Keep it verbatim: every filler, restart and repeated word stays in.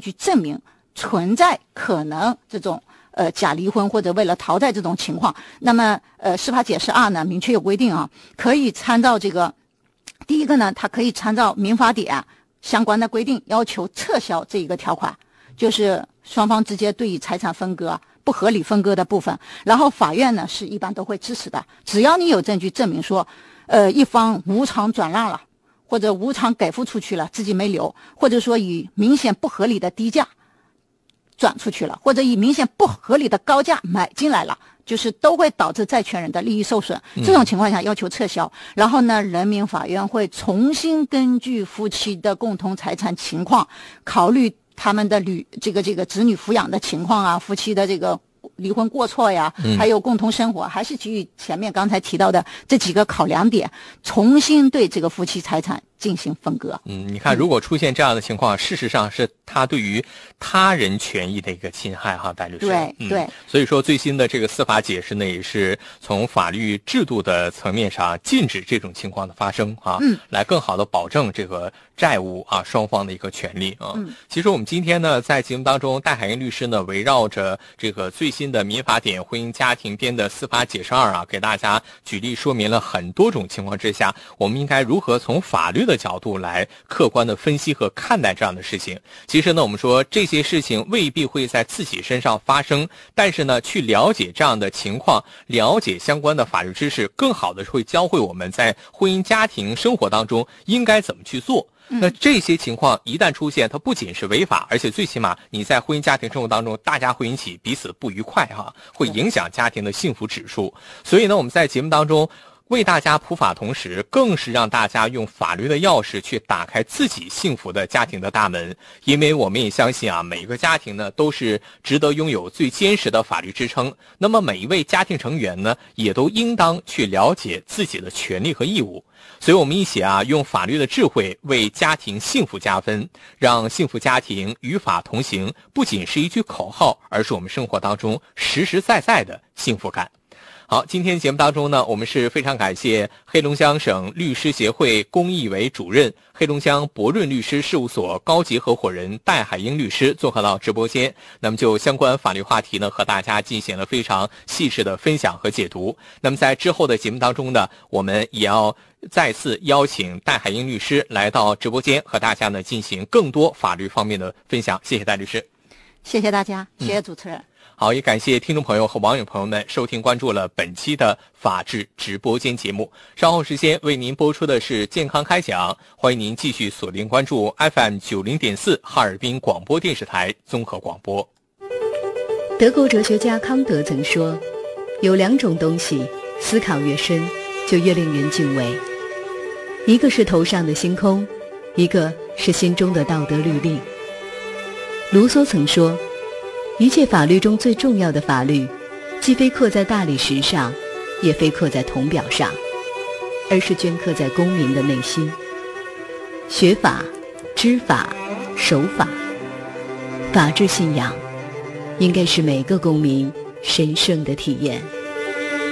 据证明存在可能这种呃假离婚或者为了逃债这种情况，那么呃司法解释二呢明确有规定啊，可以参照这个第一个呢，它可以参照民法典相关的规定，要求撤销这一个条款，就是双方直接对于财产分割不合理分割的部分，然后法院呢是一般都会支持的，只要你有证据证明说呃一方无偿转让了，或者无偿给付出去了自己没留，或者说以明显不合理的低价转出去了，或者以明显不合理的高价买进来了，就是都会导致债权人的利益受损，这种情况下要求撤销、嗯、然后呢人民法院会重新根据夫妻的共同财产情况，考虑他们的女这个这个子女抚养的情况啊，夫妻的这个离婚过错呀，还有共同生活、嗯、还是基于前面刚才提到的这几个考量点，重新对这个夫妻财产进行分割。 嗯，你看如果出现这样的情况、嗯、事实上是他对于他人权益的一个侵害哈，戴律师。 对、嗯、对， 所以说最新的这个司法解释呢，也是从法律制度的层面上禁止这种情况的发生啊，嗯，来更好的保证这个债务啊双方的一个权利啊。嗯，其实我们今天呢在节目当中，戴海英律师呢围绕着这个最新的民法典婚姻家庭编的司法解释二啊，给大家举例说明了很多种情况之下，我们应该如何从法律的角度来客观的分析和看待这样的事情。其实呢，我们说这些事情未必会在自己身上发生，但是呢，去了解这样的情况，了解相关的法律知识，更好的会教会我们在婚姻家庭生活当中应该怎么去做。那这些情况一旦出现，它不仅是违法，而且最起码你在婚姻家庭生活当中，大家会引起彼此不愉快哈，会影响家庭的幸福指数。所以呢，我们在节目当中为大家普法，同时更是让大家用法律的钥匙去打开自己幸福的家庭的大门。因为我们也相信啊，每个家庭呢都是值得拥有最坚实的法律支撑。那么每一位家庭成员呢，也都应当去了解自己的权利和义务。所以我们一起啊，用法律的智慧为家庭幸福加分，让幸福家庭与法同行，不仅是一句口号，而是我们生活当中实实在在的幸福感。好，今天节目当中呢，我们是非常感谢黑龙江省律师协会公益委主任、黑龙江博润律师事务所高级合伙人戴海英律师做客到直播间，那么就相关法律话题呢，和大家进行了非常细致的分享和解读。那么在之后的节目当中呢，我们也要再次邀请戴海英律师来到直播间，和大家呢进行更多法律方面的分享。谢谢戴律师。 谢谢大家，谢谢主持人。嗯， 好，也感谢听众朋友和网友朋友们收听关注了本期的法治直播间节目。稍后时间为您播出的是健康开讲，欢迎您继续锁定关注 F M 九十点四 哈尔滨广播电视台综合广播。 德国哲学家康德曾说，有两种东西思考越深就越令人敬畏，一个是头上的星空，一个是心中的道德律令。卢梭曾说，一切法律中最重要的法律，既非刻在大理石上，也非刻在铜表上，而是镌刻在公民的内心。学法、知法、守法，法治信仰应该是每个公民神圣的体验。